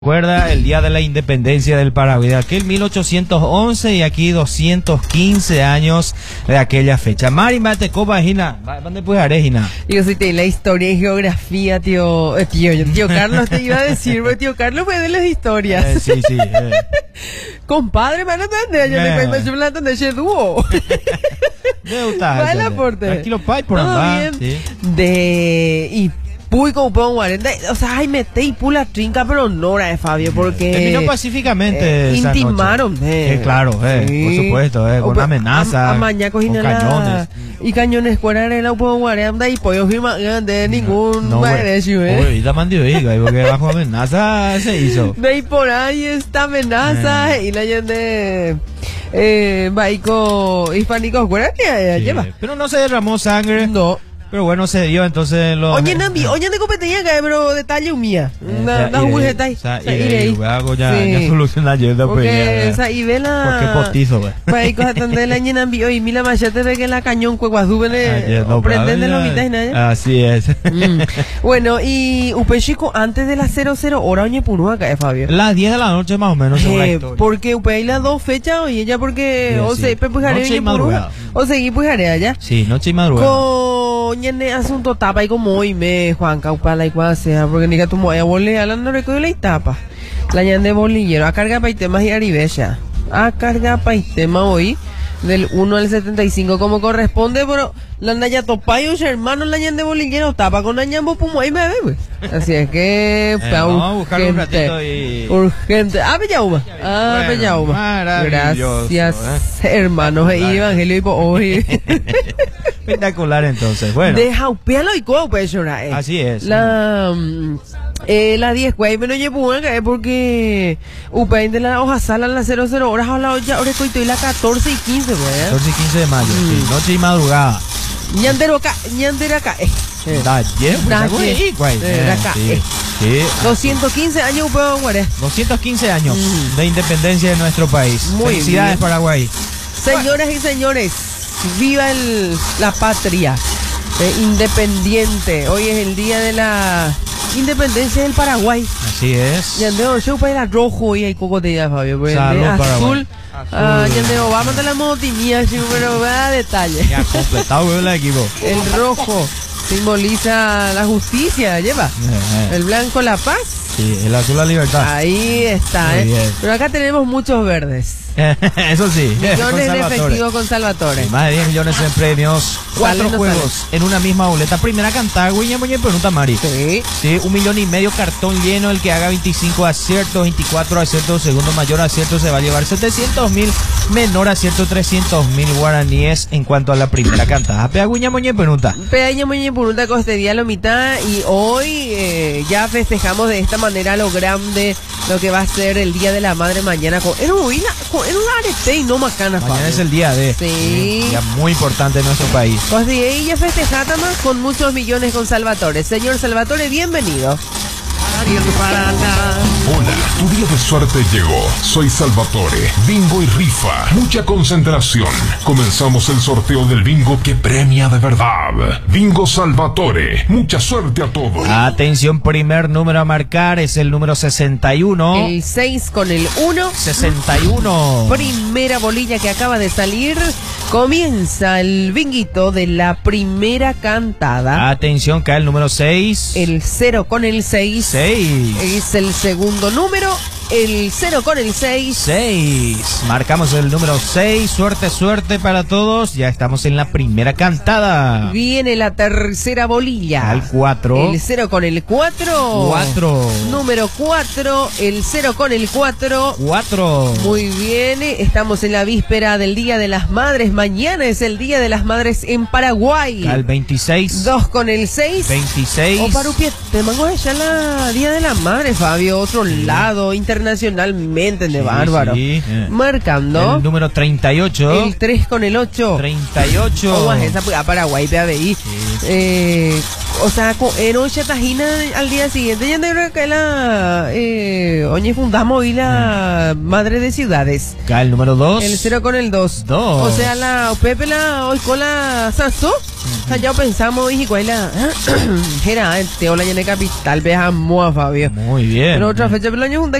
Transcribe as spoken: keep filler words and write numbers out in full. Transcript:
Recuerda el día de la independencia del Paraguay, de aquel mil ochocientos once y aquí doscientos quince años de aquella fecha. Mari, mate copa, Gina. ¿Dónde puedes haré, Gina? Yo sí tengo la historia y geografía, tío. Eh, tío, yo, tío Carlos te iba a decir, pero tío Carlos me de las historias. Eh, sí, sí. Eh. Compadre, me entender, yo le cuento, yo me entender, ese dúo. Me gusta. Va el aporte. Tranquilo, pai, por Todo andar. bien. Sí. De... Y Puy como puedo guardar, o sea, ay, mete y pula trinca, pero no era de Fabio, porque... Terminó pacíficamente eh, esa intimaron, noche. eh. Eh, claro, eh, Sí. por supuesto, eh, con O, amenazas, a, a mañana con cañones. Y cañones, fuera de la puedo guardar, y pollo firma de ningún No, güey. derecho, eh. Uy, la mandió, diga, porque bajo amenaza se hizo. De ahí por ahí esta amenaza, Eh. y la gente... Eh, baico hispánico, ¿fuera que Sí, lleva? pero no se derramó sangre. No. Pero bueno, se dio entonces los... Oye, Nambi, oye, de competencia que pero detalle mía. Na na jugueta ahí. O sea, iré, luego ya, ya soluciona ayer después. Porque esa y vela. Porque postizo, güey. Para cosas tan de la ñena Nambi, oye, mira machete ve que la cañón cueguazúbene prenden de los mitad y nada. Así es. Mm. Bueno, y Upechico antes de las cero cero hora oñe punúa acá, Fabio. Las diez de la noche más o menos. Eh, porque Upe hay las dos fechas y ella porque Sí, o sí. se pujare Noche y oñe punúa madrugada. o seguí pujare allá. Sí, noche y madrugada. Con ñene asunto tapa y como hoy me Juan Caupala y cuál sea, porque ni que tu moya volé hablando de la tapa. La ñan de bolillero, a carga para temas y aribella. A carga para tema hoy, del uno al setenta y cinco como corresponde, pero la naya topayo, hermano, la ñan de bolillero, tapa con la ñan bopumo y me bebe. Así es que, Eh, vamos a buscar un ratito y... urgente. Ah, Pellauma. Ah, Bueno, Pellauma. maravilloso, Gracias, eh. hermanos. Y Evangelio y po- hoy. Espectacular entonces, bueno. Deja upealo y co pues llorar, eh. Así es. La mm, eh, la diez güey me lo llevo eh, porque upein de la hoja sala a las cero cero horas a la olla ahora estoy la catorce y quince güey. catorce y quince de mayo, sí, noche y madrugada. Ñandero acá, ñandero acá. Eh. Eh. Da, yeah, pues, Da, algo yeah. ahí, güey. Eh, Eh, acá, sí, eh. sí. doscientos quince años upeo güey. doscientos quince años Mm. de independencia de nuestro país. Muy Felicidades, bien. Paraguay. Señoras y señores, viva el, la patria eh, independiente. Hoy es el día de la independencia del Paraguay. Así es. Yandeo, yo para ir a rojo y hay cocotilla, Fabio. Pero Salud, de azul, Paraguay. ah, Azul. Yandeo, vamos a la motinía, sí, pero va a detalle. Ya completado, güey, el equipo. El rojo simboliza la justicia, lleva. Eh, eh. El blanco, la paz. Sí, el azul, la libertad. Ahí está, Muy ¿eh? bien. Pero acá tenemos muchos verdes. Eso sí. Millones con de Salvatore. efectivos con Salvatore. Más de diez millones en premios. Cuatro no juegos en una misma boleta. Primera cantada, güey, güey, pregunta Mari. Sí. Sí, un millón y medio cartón lleno. El que haga veinticinco aciertos, veinticuatro aciertos, segundo mayor acierto se va a llevar setecientos mil, menor acierto trescientos mil guaraníes en cuanto a la primera cantada. Pea guiña moñe pregunta. Peña Muñe por una costería lo mitad y hoy eh, ya festejamos de esta manera lo grande lo que va a ser el Día de la Madre mañana con en un en un arete y no macana. Mañana es el día de. Sí. Un día muy importante en nuestro país. Pues sí, ella festejada más con muchos millones con Salvatore. Señor Salvatore, bienvenido. Hola, tu día de suerte llegó. Soy Salvatore. Bingo y rifa. Mucha concentración. Comenzamos el sorteo del bingo que premia de verdad. Bingo Salvatore. Mucha suerte a todos. Atención, primer número a marcar es el número sesenta y uno. El seis con el uno. sesenta y uno. Primera bolilla que acaba de salir. Comienza el binguito de la primera cantada. Atención, cae el número seis. El cero con el seis. seis. Es el segundo número. El cero con el seis. seis. Marcamos el número seis. Suerte, suerte para todos. Ya estamos en la primera cantada. Viene la tercera bolilla. Al cuatro. El cero con el cuatro. cuatro. Número cuatro. El cero con el cuatro. cuatro. Muy bien. Estamos en la víspera del Día de las Madres. Mañana es el Día de las Madres en Paraguay. Al veintiséis. Dos con el seis. veintiséis. O Parupiet, te mango ya la Día de la Madre, Fabio. Otro lado, internacionalmente, de Sí, bárbaro. sí, eh. Marcando. El número treinta y ocho. El tres con el ocho. treinta y ocho. ¿Cómo es esa? Pues, a Paraguay, P A B I. Eh, o sea, con noche tajina al día siguiente. Ya no creo que la, eh, oye, fundamos y la madre de ciudades. Acá el número dos. El cero con el dos. Dos. O sea, la Pepe la hoy con la Sasso. O sea, ya pensamos, y cuál la, era, te hola, ya en capital, veamos a Fabio. Muy bien. Pero otra fecha, pero el año